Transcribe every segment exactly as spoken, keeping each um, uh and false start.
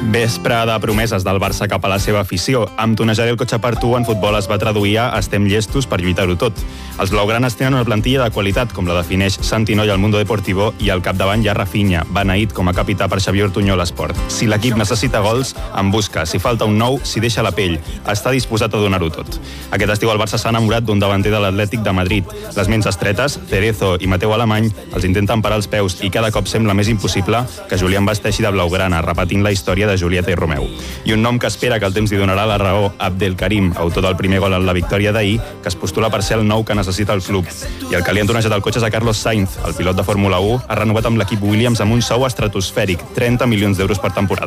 Vespre de promeses del Barça cap a la seva afició. Amb tonejar el cotxe per tu en futbol es va traduir a estem llestos per lluitar-ho tot. Els blaugranes tenen una plantilla de qualitat, com la defineix Santi Noy al Mundo Deportivo, i al capdavant hi ha Rafinha, beneït com a capità per Xavier Ortuño a l'Esport. Si l'equip necessita gols, en busca. Si falta un nou, s'hi deixa la pell. Està disposat a donar-ho tot. Aquest estiu el Barça s'ha enamorat d'un davanter de l'Atlètic de Madrid. Les ments estretes, Cerezo i Mateu Alemany, els intenten parar els peus i cada cop sembla més impossible que Julián vesteixi de blaugrana, repetint la història de Julieta i Romeu. I un nom que espera que el temps li donarà la raó, Abdelkarim, autor del primer gol en la victòria d'ahir, que es postula per ser el nou que necessita el club. I el que li han tonejat el cotxe és a Carlos Sainz, el pilot de Fórmula u, ha renovat amb l'equip Williams amb un sou estratosfèric, trenta milions d'euros per temporada.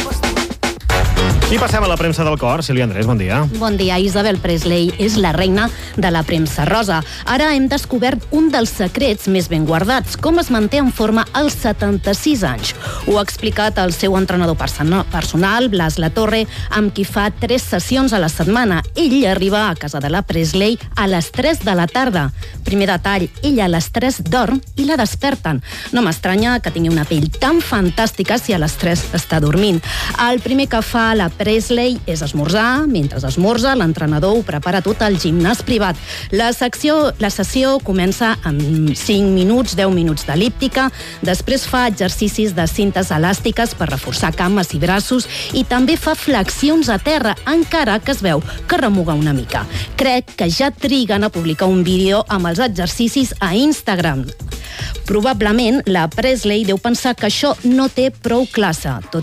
I passem a la premsa del cor. Sílvia Andrés, bon dia. Bon dia. Isabel Presley és la reina de la premsa rosa. Ara hem descobert un dels secrets més ben guardats, com es manté en forma als setanta-sis anys. Ho ha explicat el seu entrenador personal, Blas Latorre, amb qui fa tres sessions a la setmana. Ell arriba a casa de la Presley a les tres de la tarda. Primer detall, ella a les tres dorm i la desperten. No m'estranya que tingui una pell tan fantàstica si a les tres està dormint. El primer que fa la Presley és esmorzar. Mentre esmorza, l'entrenador ho prepara tot al gimnàs privat. La, secció, la sessió comença amb cinc minuts, deu minuts d'el·líptica, després fa exercicis de cintes elàstiques per reforçar cames i braços i també fa flexions a terra, encara que es veu que remuga una mica. Crec que ja triguen a publicar un vídeo amb els exercicis a Instagram. Probablement la Presley deu pensar que això no té prou classe. Tot